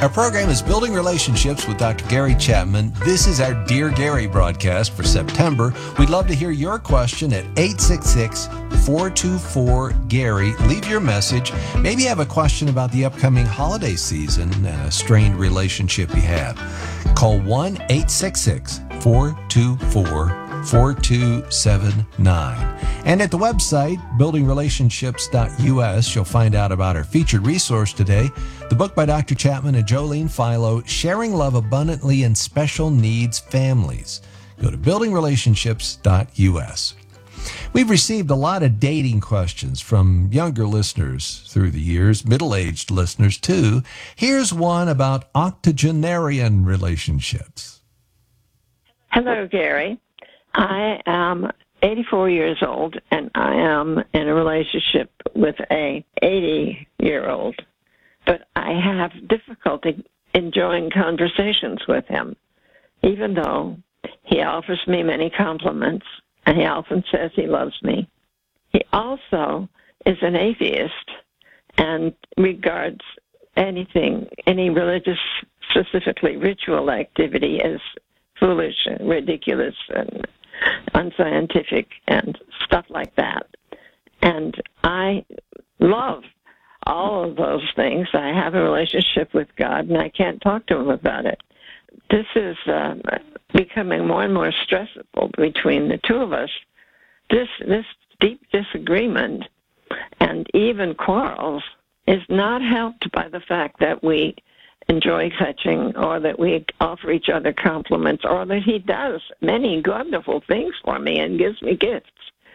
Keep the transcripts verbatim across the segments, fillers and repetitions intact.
Our program is Building Relationships with Doctor Gary Chapman. This is our Dear Gary broadcast for September. We'd love to hear your question at eight six six, four two four, Gary. Leave your message. Maybe you have a question about the upcoming holiday season and a strained relationship you have. Call one eight six six, four two four, four two seven nine. And at the website, building relationships dot U S, you'll find out about our featured resource today, the book by Doctor Chapman and Jolene Philo, Sharing Love Abundantly in Special Needs Families. Go to building relationships dot U S. We've received a lot of dating questions from younger listeners through the years, middle-aged listeners too. Here's one about octogenarian relationships. Hello, Gary. I am eighty-four years old, and I am in a relationship with a eighty-year-old, but I have difficulty enjoying conversations with him, even though he offers me many compliments, and he often says he loves me. He also is an atheist and regards anything, any religious, specifically ritual activity, as foolish and ridiculous and unscientific and stuff like that. And I love all of those things. I have a relationship with God, and I can't talk to him about it. This is uh, becoming more and more stressful between the two of us. This this deep disagreement and even quarrels is not helped by the fact that we enjoy touching, or that we offer each other compliments, or that he does many wonderful things for me and gives me gifts.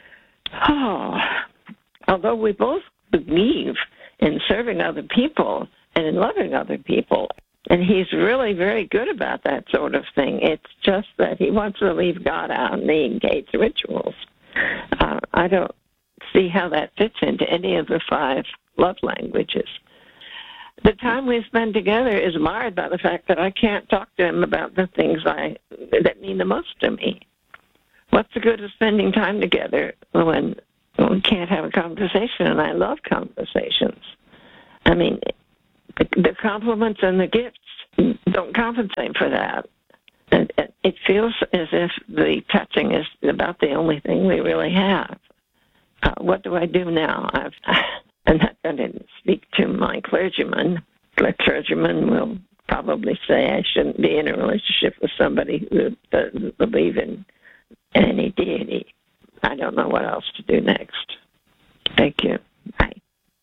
Oh, although we both believe in serving other people and in loving other people, and he's really very good about that sort of thing. It's just that he wants to leave God out and he hates rituals. Uh, I don't see how that fits into any of the five love languages. The time we spend together is marred by the fact that I can't talk to him about the things I that mean the most to me. What's the good of spending time together when we can't have a conversation? And I love conversations. I mean, the, the compliments and the gifts don't compensate for that. And it feels as if the touching is about the only thing we really have. Uh, what do I do now? I've... I'm not going to speak to my clergyman. The clergyman will probably say I shouldn't be in a relationship with somebody who doesn't believe in any deity. I don't know what else to do next. Thank you. Bye.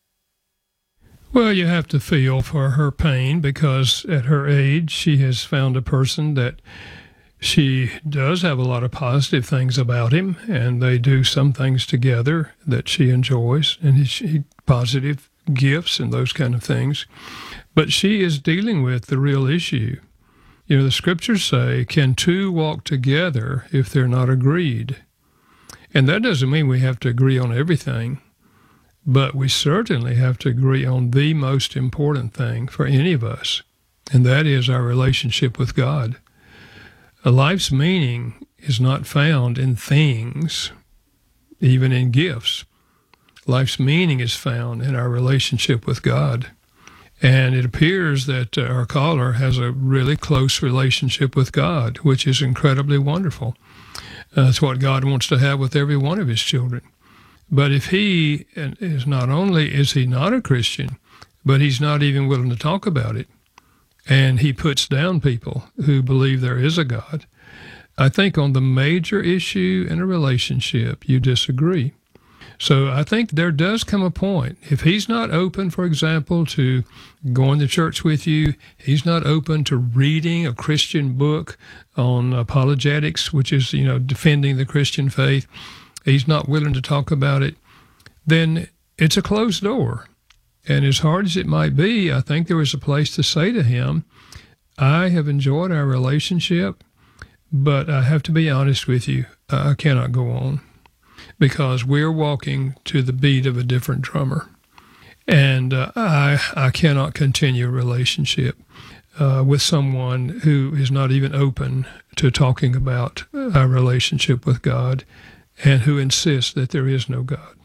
Well, you have to feel for her pain, because at her age, she has found a person that she does have a lot of positive things about him, and they do some things together that she enjoys, and she positive gifts and those kind of things. But she is dealing with the real issue. You know, the scriptures say, can two walk together if they're not agreed? And that doesn't mean we have to agree on everything, but we certainly have to agree on the most important thing for any of us, and that is our relationship with God. A life's meaning is not found in things, even in gifts. Life's meaning is found in our relationship with God. And it appears that uh, our caller has a really close relationship with God, which is incredibly wonderful. Uh, that's what God wants to have with every one of his children. But if he is not only is he not a Christian, but he's not even willing to talk about it, and he puts down people who believe there is a God, I think on the major issue in a relationship, you disagree. So I think there does come a point, if he's not open, for example, to going to church with you, he's not open to reading a Christian book on apologetics, which is, you know, defending the Christian faith, he's not willing to talk about it, then it's a closed door. And as hard as it might be, I think there was a place to say to him, I have enjoyed our relationship, but I have to be honest with you, I cannot go on, because we're walking to the beat of a different drummer. And uh, I, I cannot continue a relationship uh, with someone who is not even open to talking about our relationship with God, and who insists that there is no God.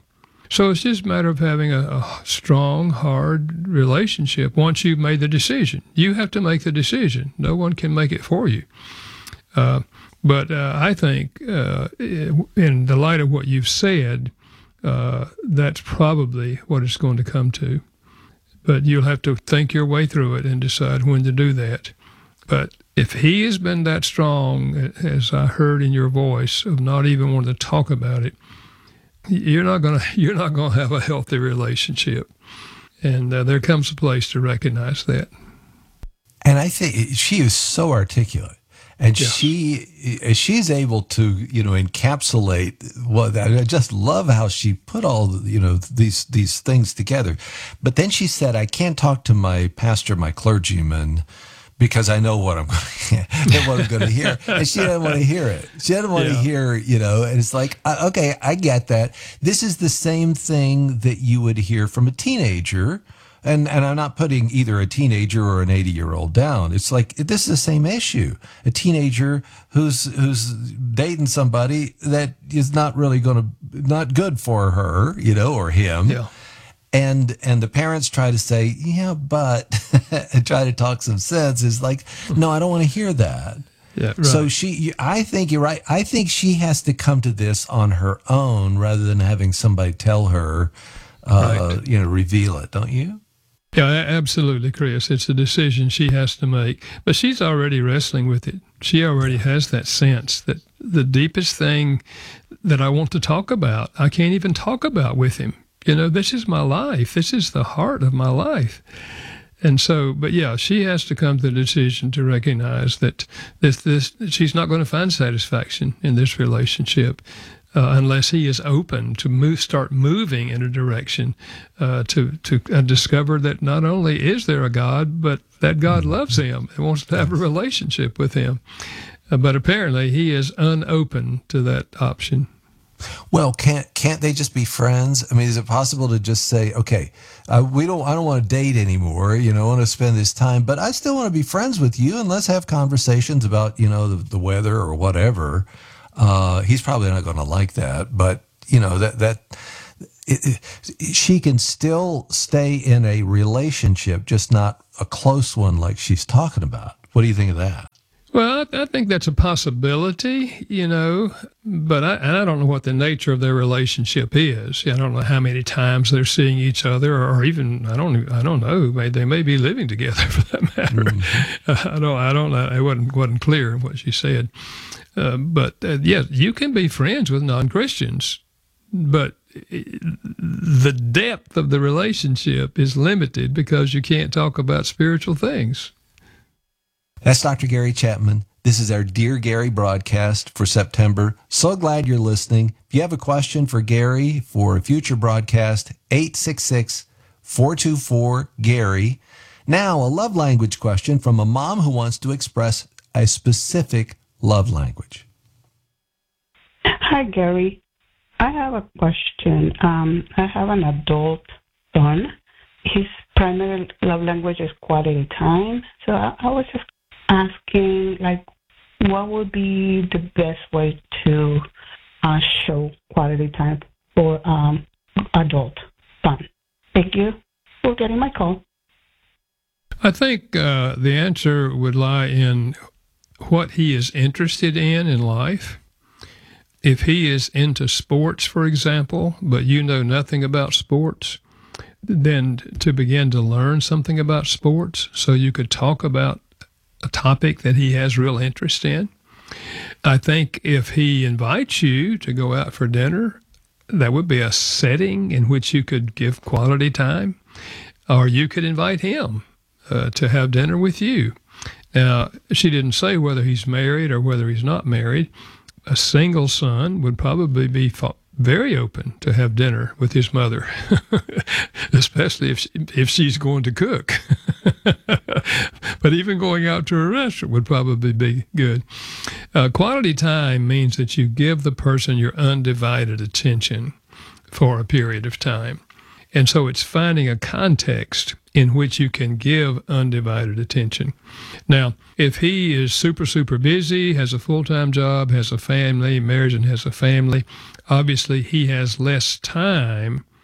So it's just a matter of having a, a strong, hard relationship once you've made the decision. You have to make the decision. No one can make it for you. Uh, but uh, I think uh, in the light of what you've said, uh, that's probably what it's going to come to. But you'll have to think your way through it and decide when to do that. But if he has been that strong, as I heard in your voice, of not even wanting to talk about it, you're not gonna you're not gonna have a healthy relationship. And uh, there comes a place to recognize that. And I think she is so articulate, and Yeah. she she's able to, you know, encapsulate what I just love how she put all, you know, these these things together. But then she said, "I can't talk to my pastor, my clergyman, because I know what I'm going to, what I'm going to hear." And she didn't want to hear it. She didn't want Yeah. to hear, you know, and it's like, uh, okay, I get that. This is the same thing that you would hear from a teenager. And and I'm not putting either a teenager or an eighty-year-old down. It's like, this is the same issue. A teenager who's who's dating somebody that is not really going to, not good for her, you know, or him. Yeah. And and the parents try to say, yeah, but, and try to talk some sense. Is like, no, I don't want to hear that. Yeah. Right. So she, I think you're right. I think she has to come to this on her own rather than having somebody tell her, uh, Right. you know, reveal it. Don't you? Yeah, a- absolutely, Chris. It's a decision she has to make. But she's already wrestling with it. She already has that sense that the deepest thing that I want to talk about, I can't even talk about with him. You know, this is my life. This is the heart of my life. And so, but yeah, she has to come to the decision to recognize that this, this, she's not going to find satisfaction in this relationship. Uh, unless he is open to move, start moving in a direction uh, to to uh, discover that not only is there a God, but that God loves him and wants to have a relationship with him. Uh, but apparently, he is unopen to that option. Well, can't can't they just be friends? I mean, is it possible to just say, okay, uh, we don't, I don't want to date anymore. You know, I want to spend this time, but I still want to be friends with you, and let's have conversations about, you know, the, the weather or whatever. Uh, he's probably not going to like that, but you know that that it, it, she can still stay in a relationship, just not a close one like she's talking about. What do you think of that? Well, I, I think that's a possibility, you know, but I, and I don't know what the nature of their relationship is. I don't know how many times they're seeing each other, or even I don't, I don't know. They they may be living together for that matter. Mm-hmm. I don't, I don't know. It wasn't wasn't clear in what she said. Uh, but uh, yes, you can be friends with non-Christians, but the depth of the relationship is limited because you can't talk about spiritual things. That's Doctor Gary Chapman. This is our Dear Gary broadcast for September. So glad you're listening. If you have a question for Gary for a future broadcast, eight six six, four two four, Gary. Now, a love language question from a mom who wants to express a specific love language. Hi, Gary. I have a question. Um, I have an adult son. His primary love language is quality time. So I, I was just asking, like, what would be the best way to uh, show quality time for um, adult son? Thank you for getting my call. I think uh, the answer would lie in what he is interested in in life. If he is into sports, for example, but you know nothing about sports, then to begin to learn something about sports so you could talk about a topic that he has real interest in. I think if he invites you to go out for dinner, that would be a setting in which you could give quality time, or you could invite him uh, to have dinner with you. Now, she didn't say whether he's married or whether he's not married. A single son would probably be very open to have dinner with his mother, especially if she, if she's going to cook. But even going out to a restaurant would probably be good. Uh, quality time means that you give the person your undivided attention for a period of time. And so it's finding a context in which you can give undivided attention. Now, if he is super, super busy, has a full-time job, has a family, married and has a family, obviously he has less time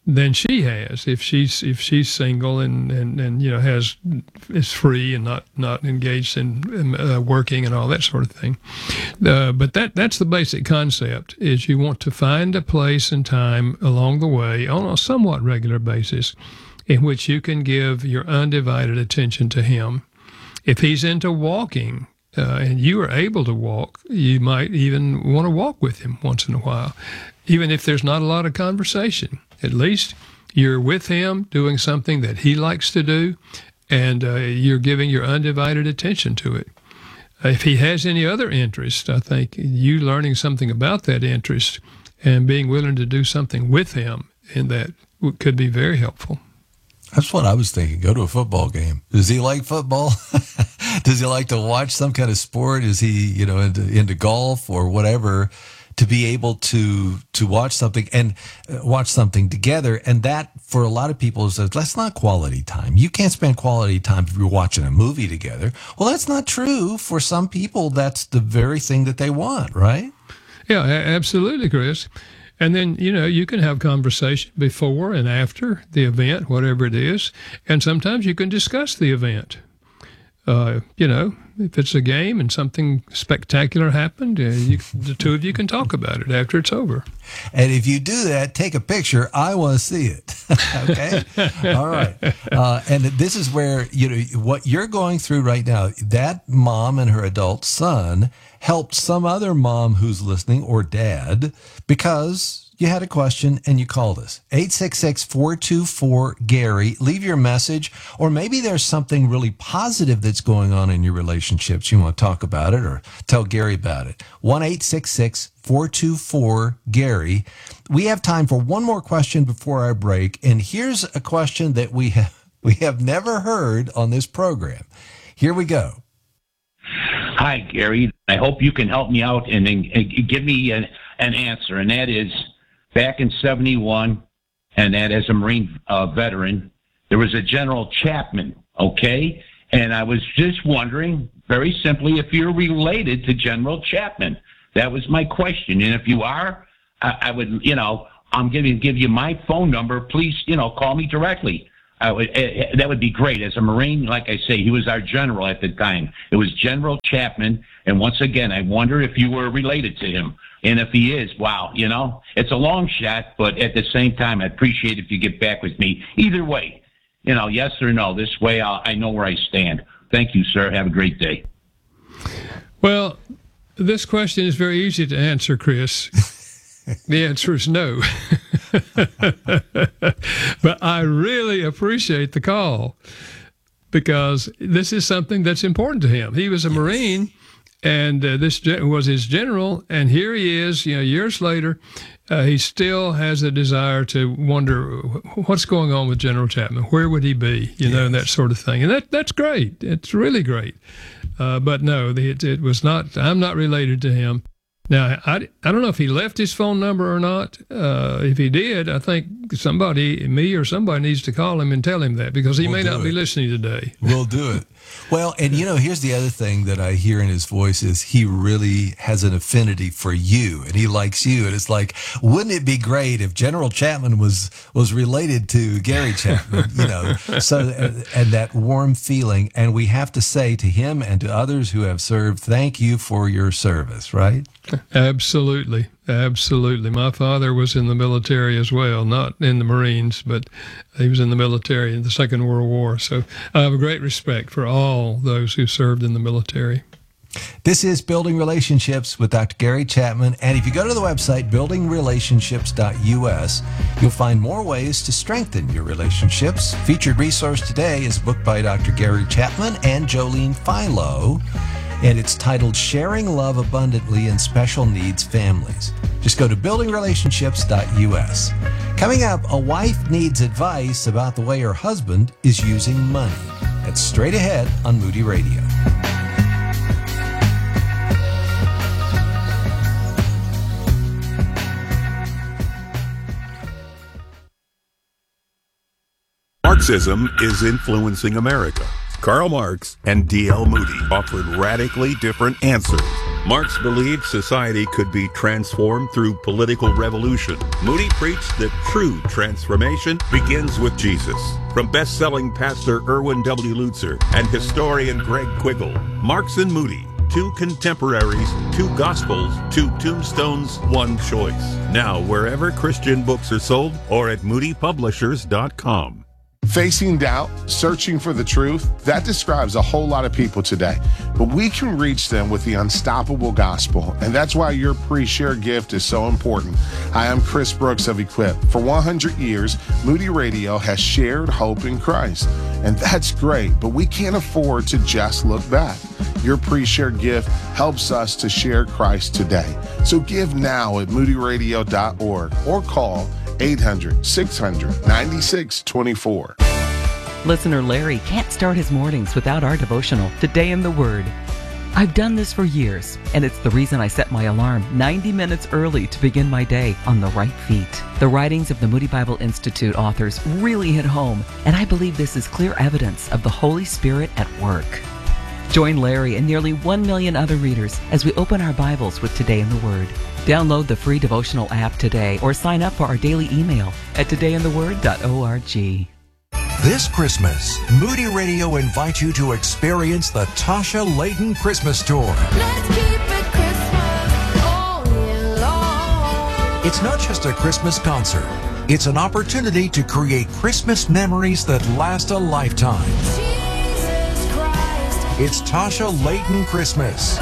than she has if she's if she's single and, and, and you know has is free and not, not engaged in uh, working and all that sort of thing. Uh, but that that's the basic concept, is you want to find a place and time along the way on a somewhat regular basis in which you can give your undivided attention to him. If he's into walking, Uh, and you are able to walk, you might even want to walk with him once in a while, even if there's not a lot of conversation. At least you're with him doing something that he likes to do, and uh, you're giving your undivided attention to it. Uh, if he has any other interest, I think you learning something about that interest and being willing to do something with him in that could be very helpful. That's what I was thinking. Go to a football game. Does he like football? Does he like to watch some kind of sport? Is he, you know, into, into golf or whatever? To be able to to watch something and uh, watch something together, and that for a lot of people is that's not quality time. You can't spend quality time if you're watching a movie together. Well, that's not true. For some people, that's the very thing that they want, right? Yeah, absolutely, Chris. And then, you know, you can have conversation before and after the event, whatever it is. And sometimes you can discuss the event. Uh, you know, if it's a game and something spectacular happened, uh, you, the two of you can talk about it after it's over. And if you do that, take a picture. I want to see it. Okay? All right. Uh, and this is where, you know, what you're going through right now, that mom and her adult son helped some other mom who's listening or dad because you had a question and you called us. eight six six, four two four, Gary. Leave your message. Or maybe there's something really positive that's going on in your relationships. You want to talk about it or tell Gary about it. one eight six six, four two four, Gary. We have time for one more question before our break. And here's a question that we have, we have never heard on this program. Here we go. Hi, Gary. I hope you can help me out and, and, and give me an, an answer. And that is, back in seventy-one, and that as a Marine uh, veteran, there was a General Chapman, okay? And I was just wondering, very simply, if you're related to General Chapman. That was my question. And if you are, I, I would, you know, I'm going to give you my phone number. Please, you know, call me directly. I would, uh, that would be great. As a Marine, like I say, he was our general at the time. It was General Chapman. And once again, I wonder if you were related to him. And if he is, wow, you know, it's a long shot, but at the same time, I'd appreciate if you get back with me. Either way, you know, yes or no. This way I'll, I know where I stand. Thank you, sir. Have a great day. Well, this question is very easy to answer, Chris. The answer is no. But I really appreciate the call because this is something that's important to him. He was a Marine, and uh, this gen- was his general, and here he is, you know, years later, uh, he still has a desire to wonder what's going on with General Chapman. Where would he be, you know, yes. and that sort of thing. And that that's great. It's really great. Uh, but no, it, it was not, I'm not related to him. Now, I, I don't know if he left his phone number or not. Uh, if he did, I think somebody, me or somebody, needs to call him and tell him that because he We'll may not it. be listening today. We'll do it. Well, and you know, here's the other thing that I hear in his voice is he really has an affinity for you and he likes you. And it's like, wouldn't it be great if General Chapman was, was related to Gary Chapman, you know, so, and, and that warm feeling. And we have to say to him and to others who have served, thank you for your service, right? Absolutely. Absolutely. My father was in the military as well, not in the Marines, but he was in the military in the Second World War. So I have a great respect for all those who served in the military. This is Building Relationships with Doctor Gary Chapman. And if you go to the website, building relationships dot U S, you'll find more ways to strengthen your relationships. Featured resource today is a book by Doctor Gary Chapman and Jolene Philo, and it's titled Sharing Love Abundantly in Special Needs Families. Just go to building relationships dot U S. Coming up, a wife needs advice about the way her husband is using money. That's straight ahead on Moody Radio. Marxism is influencing America. Karl Marx and D L Moody offered radically different answers Marx believed society could be transformed through political revolution. Moody preached that true transformation begins with Jesus. From best-selling pastor Erwin W. Lutzer and historian Greg Quiggle, Marx and Moody, two contemporaries, two gospels, two tombstones, one choice. Now, wherever Christian books are sold or at moody publishers dot com. Facing doubt, searching for the truth, that describes a whole lot of people today. But we can reach them with the unstoppable gospel, and that's why your pre-share gift is so important. Hi, I'm Chris Brooks of Equip. For one hundred years, Moody Radio has shared hope in Christ, and that's great, but we can't afford to just look back. Your pre-share gift helps us to share Christ today. So give now at moody radio dot org or call eight hundred, six hundred, ninety-six twenty-four. Listener Larry can't start his mornings without our devotional, Today in the Word. I've done this for years, and it's the reason I set my alarm ninety minutes early to begin my day on the right feet. The writings of the Moody Bible Institute authors really hit home, and I believe this is clear evidence of the Holy Spirit at work. Join Larry and nearly one million other readers as we open our Bibles with Today in the Word. Download the free devotional app today or sign up for our daily email at today in the word dot org. This Christmas, Moody Radio invites you to experience the Tasha Layton Christmas Tour. Let's keep it Christmas all year long. It's not just a Christmas concert. It's an opportunity to create Christmas memories that last a lifetime. Jesus Christ. It's Tasha Layton Christmas.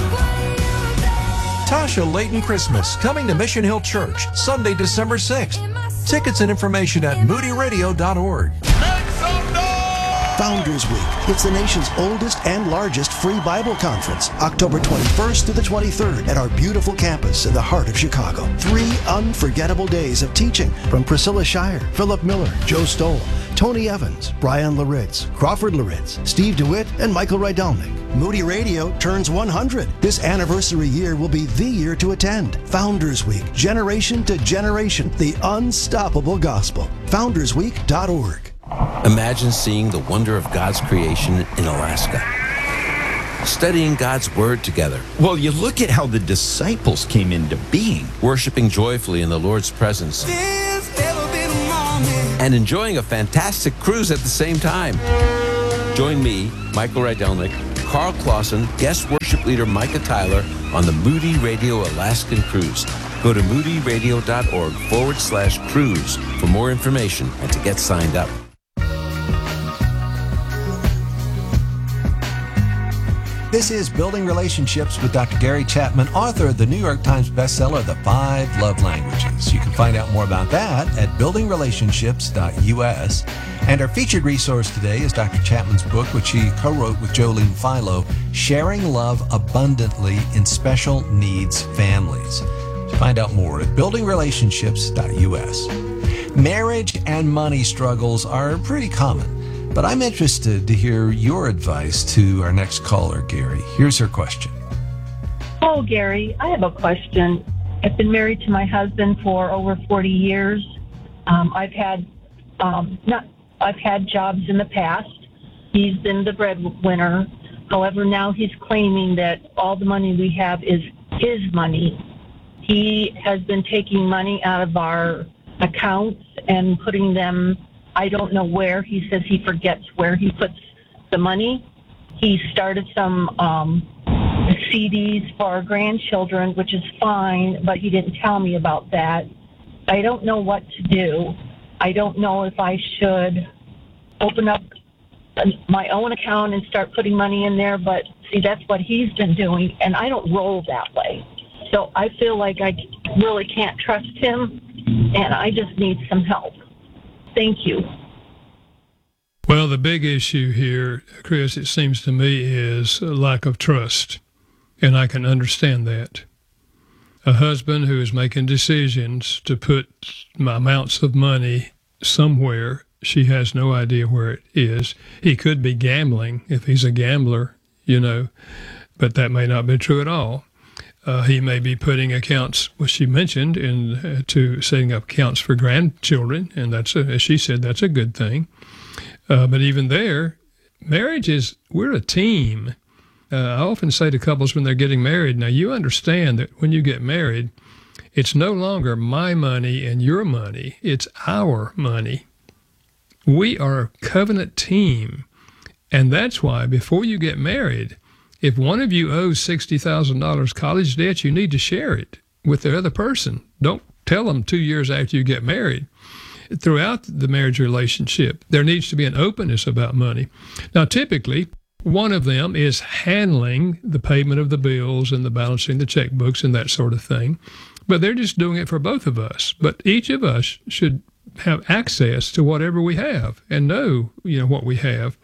Tasha Layton Christmas, coming to Mission Hill Church, Sunday, December sixth. Tickets and information at moody radio dot org. Founders Week. It's the nation's oldest and largest free Bible conference, October twenty-first to the twenty-third at our beautiful campus in the heart of Chicago. Three unforgettable days of teaching from Priscilla Shire, Philip Miller, Joe Stoll, Tony Evans, Brian Laritz, Crawford Laritz, Steve DeWitt, and Michael Rydalnik. Moody Radio turns one hundred. This anniversary year will be the year to attend. Founders Week, generation to generation, the unstoppable gospel. founders week dot org. Imagine seeing the wonder of God's creation in Alaska. Studying God's Word together. Well, you look at how the disciples came into being. Worshiping joyfully in the Lord's presence. And enjoying a fantastic cruise at the same time. Join me, Michael Rydalnik, Carl Clausen, guest worship leader Micah Tyler on the Moody Radio Alaskan Cruise. Go to moody radio dot org forward slash cruise for more information and to get signed up. This is Building Relationships with Doctor Gary Chapman, author of the New York Times bestseller, The Five Love Languages. You can find out more about that at building relationships dot u s. And our featured resource today is Doctor Chapman's book, which he co-wrote with Jolene Philo, Sharing Love Abundantly in Special Needs Families. Find out more at building relationships dot u s. Marriage and money struggles are pretty common, but I'm interested to hear your advice to our next caller, Gary. Here's her question. Oh, Gary, I have a question. I've been married to my husband for over forty years. Um, I've had um, not I've had jobs in the past. He's been the breadwinner. However, now he's claiming that all the money we have is his money. He has been taking money out of our accounts and putting them, I don't know where. He says he forgets where he puts the money. He started some um, C Ds for our grandchildren, which is fine, but he didn't tell me about that. I don't know what to do. I don't know if I should open up my own account and start putting money in there, but see, that's what he's been doing, and I don't roll that way. So I feel like I really can't trust him, and I just need some help. Thank you. Well, the big issue here, Chris, it seems to me, is a lack of trust, and I can understand that. A husband who is making decisions to put amounts of money somewhere, she has no idea where it is. He could be gambling if he's a gambler, you know, but that may not be true at all. Uh, he may be putting accounts, what she mentioned, in uh, to setting up accounts for grandchildren, and that's, a, as she said, that's a good thing. Uh, but even there, marriage is, we're a team. Uh, I often say to couples when they're getting married, now you understand that when you get married, it's no longer my money and your money. It's our money. We are a covenant team. And that's why before you get married, if one of you owes sixty thousand dollars college debt, you need to share it with the other person. Don't tell them two years after you get married. Throughout the marriage relationship, there needs to be an openness about money. Now, typically, one of them is handling the payment of the bills and the balancing the checkbooks and that sort of thing. But they're just doing it for both of us. But each of us should have access to whatever we have and know, you know, what we have.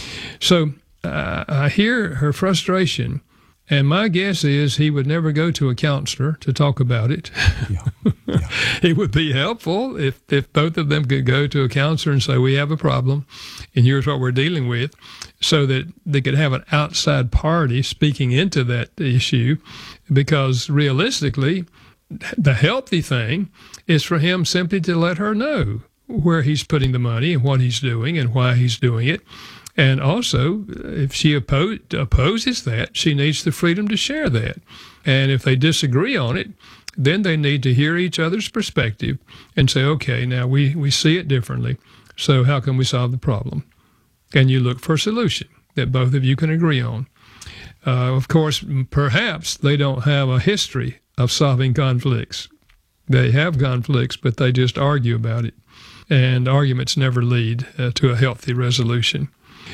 So uh, I hear her frustration, and my guess is he would never go to a counselor to talk about it. Yeah. Yeah. It would be helpful if, if both of them could go to a counselor and say, we have a problem, and here's what we're dealing with, so that they could have an outside party speaking into that issue, because realistically, the healthy thing is for him simply to let her know where he's putting the money and what he's doing and why he's doing it. And also, if she oppo- opposes that, she needs the freedom to share that. And if they disagree on it, then they need to hear each other's perspective and say, okay, now we, we see it differently, so how can we solve the problem? And you look for a solution that both of you can agree on. Uh, of course, perhaps they don't have a history of solving conflicts. They have conflicts, but they just argue about it. And arguments never lead uh, to a healthy resolution.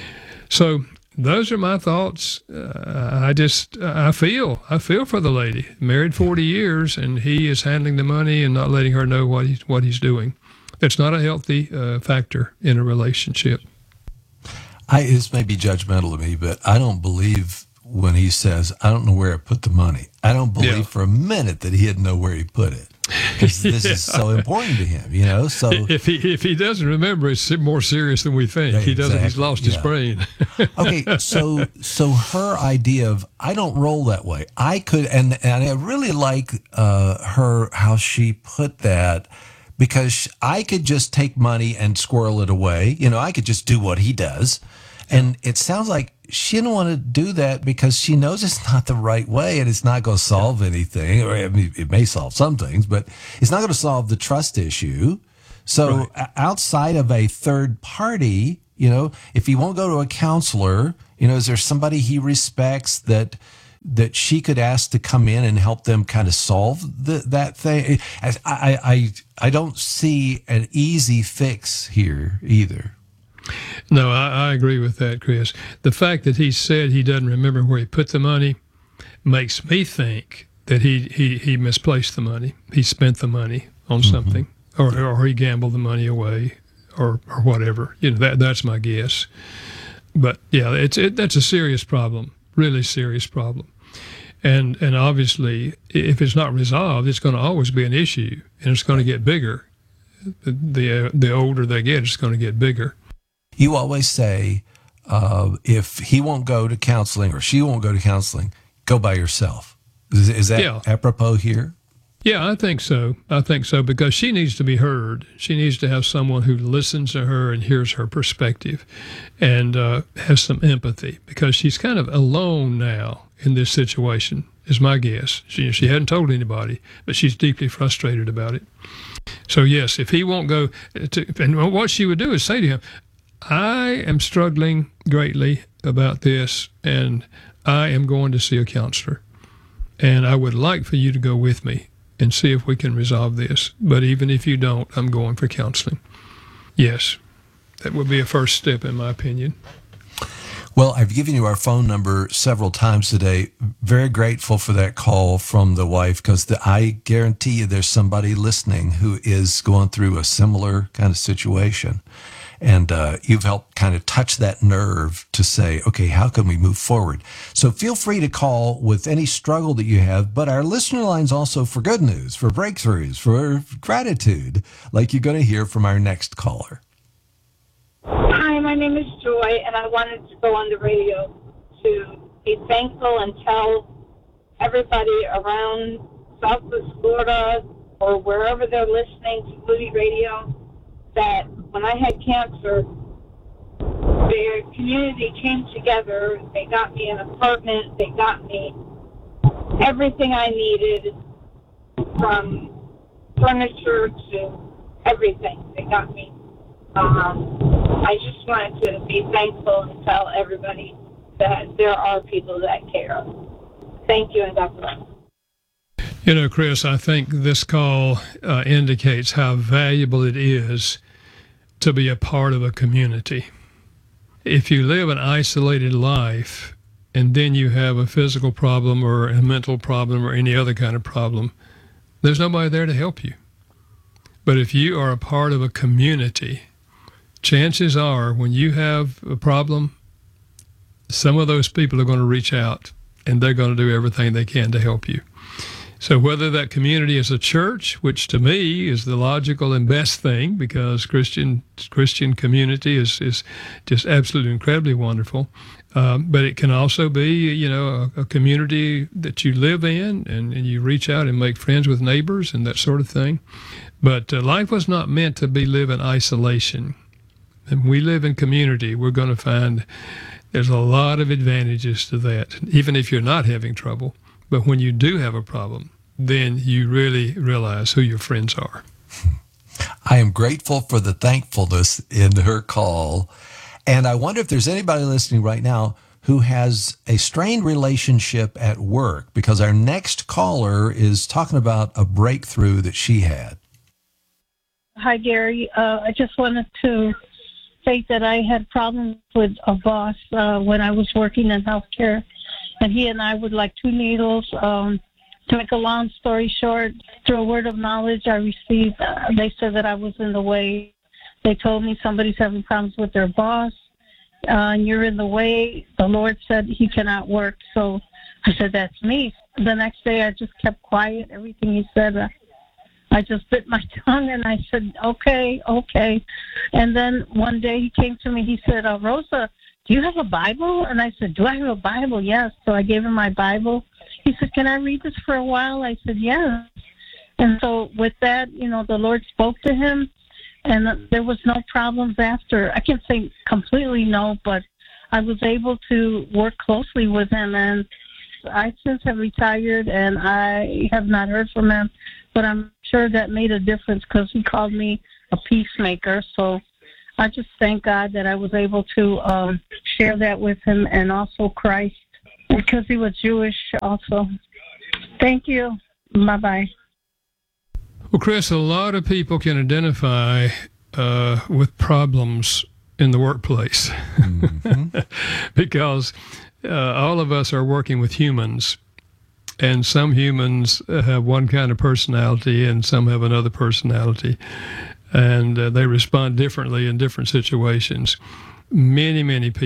So those are my thoughts. Uh, I just, I feel, I feel for the lady. Married forty years, and he is handling the money and not letting her know what he's, what he's doing. That's not a healthy uh, factor in a relationship. I, this may be judgmental of me, but I don't believe when he says, I don't know where I put the money. I don't believe yeah. for a minute that he didn't know where he put it. Because this yeah. is so important to him, you know. So if he if he doesn't remember, it's more serious than we think. Yeah, he doesn't. Exactly. He's lost yeah. his brain. Okay, so so her idea of I don't roll that way. I could, and and I really like uh, her how she put that, because I could just take money and squirrel it away. You know, I could just do what he does. And it sounds like she didn't want to do that because she knows it's not the right way and it's not going to solve anything. Or I mean, it may solve some things, but it's not going to solve the trust issue. So right. outside of a third party, you know, if he won't go to a counselor, you know, is there somebody he respects that that she could ask to come in and help them kind of solve the, that thing? I, I, I, I don't see an easy fix here either. No, I, I agree with that, Chris. The fact that he said he doesn't remember where he put the money makes me think that he, he, he misplaced the money. He spent the money on mm-hmm. something, or or he gambled the money away, or, or whatever. You know, that that's my guess. But yeah, it's it, that's a serious problem, really serious problem. And and obviously, if it's not resolved, it's going to always be an issue, and it's going to get bigger. The the, the older they get, it's going to get bigger. You always say, uh, if he won't go to counseling or she won't go to counseling, go by yourself. Is, is that yeah. apropos here? Yeah, I think so. I think so, because she needs to be heard. She needs to have someone who listens to her and hears her perspective and uh, has some empathy, because she's kind of alone now in this situation, is my guess. She, she hadn't told anybody, but she's deeply frustrated about it. So, yes, if he won't go to, and what she would do is say to him, I am struggling greatly about this, and I am going to see a counselor, and I would like for you to go with me and see if we can resolve this. But even if you don't, I'm going for counseling. Yes, that would be a first step, in my opinion. Well, I've given you our phone number several times today. Very grateful for that call from the wife, because I guarantee you there's somebody listening who is going through a similar kind of situation. And uh, you've helped kind of touch that nerve to say, okay, how can we move forward? So feel free to call with any struggle that you have, but our listener line's also for good news, for breakthroughs, for gratitude, like you're going to hear from our next caller. Hi, my name is Joy, and I wanted to go on the radio to be thankful and tell everybody around Southwest Florida or wherever they're listening to Moody Radio that when I had cancer, their community came together. They got me an apartment. They got me everything I needed, from furniture to everything. They got me. Um, I just wanted to be thankful and tell everybody that there are people that care. Thank you, and God bless. You know, Chris, I think this call uh, indicates how valuable it is to be a part of a community. If you live an isolated life and then you have a physical problem or a mental problem or any other kind of problem, there's nobody there to help you. But if you are a part of a community, chances are when you have a problem, some of those people are going to reach out and they're going to do everything they can to help you. So whether that community is a church, which to me is the logical and best thing, because Christian Christian community is, is just absolutely incredibly wonderful. Um, but it can also be, you know, a, a community that you live in, and, and you reach out and make friends with neighbors and that sort of thing. But uh, life was not meant to be lived in isolation. And we live in community. We're going to find there's a lot of advantages to that, even if you're not having trouble. But when you do have a problem, then you really realize who your friends are. I am grateful for the thankfulness in her call. And I wonder if there's anybody listening right now who has a strained relationship at work, because our next caller is talking about a breakthrough that she had. Hi, Gary. Uh, I just wanted to state that I had problems with a boss uh, when I was working in healthcare. And he and I would like two needles. Um, to make a long story short, through a word of knowledge I received, uh, they said that I was in the way. They told me somebody's having problems with their boss, uh, and you're in the way. The Lord said he cannot work. So I said, that's me. The next day I just kept quiet. Everything he said, uh, I just bit my tongue, and I said, okay, okay. And then one day he came to me. He said, uh, Rosa, do you have a Bible? And I said, do I have a Bible? Yes. So I gave him my Bible. He said, can I read this for a while? I said, yes. And so with that, you know, the Lord spoke to him, and there was no problems after. I can't say completely no, but I was able to work closely with him. And I since have retired, and I have not heard from him, but I'm sure that made a difference because he called me a peacemaker. So I just thank God that I was able to um, share that with him, and also Christ, because he was Jewish also. Thank you. Bye-bye. Well, Chris, a lot of people can identify uh, with problems in the workplace mm-hmm. because uh, all of us are working with humans, and some humans have one kind of personality and some have another personality. And uh, they respond differently in different situations. Many, many people